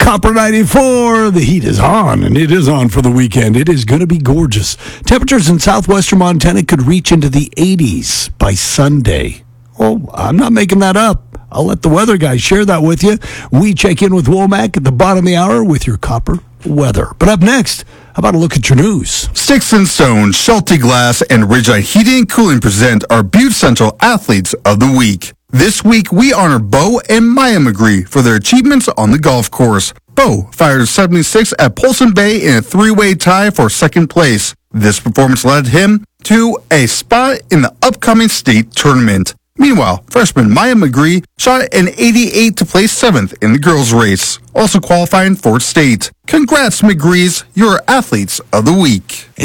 Copper 94. The heat is on, and it is on for the weekend. It is going to be gorgeous. Temperatures in southwestern Montana could reach into the 80s by Sunday. Well, I'm not making that up. I'll let the weather guy share that with you. We check in with Womack at the bottom of the hour with your Copper weather. But up next, how about a look at your news? Sticks and Stones, Schulte Glass, and Ridgeline Heating and Cooling present our Butte Central Athletes of the Week. This week, we honor Bo and Maya McGree for their achievements on the golf course. Bo fired a 76 at Polson Bay in a three-way tie for second place. This performance led him to a spot in the upcoming state tournament. Meanwhile, freshman Maya McGree shot an 88 to place 7th in the girls' race, also qualifying for state. Congrats, McGrees, you're Athletes of the Week.